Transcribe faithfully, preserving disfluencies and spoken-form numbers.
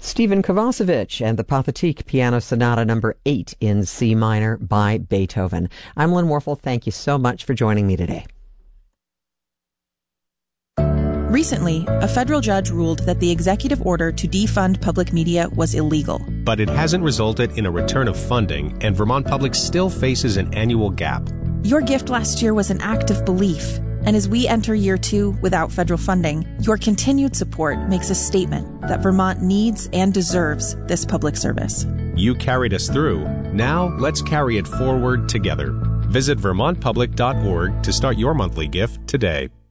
Stephen Kovacevic and the Pathetique Piano Sonata number eight in C minor by Beethoven. I'm Lynn Warfel. Thank you so much for joining me today. Recently, a federal judge ruled that the executive order to defund public media was illegal. But it hasn't resulted in a return of funding, and Vermont Public still faces an annual gap. Your gift last year was an act of belief. And as we enter year two without federal funding, your continued support makes a statement that Vermont needs and deserves this public service. You carried us through. Now let's carry it forward together. Visit vermont public dot org to start your monthly gift today.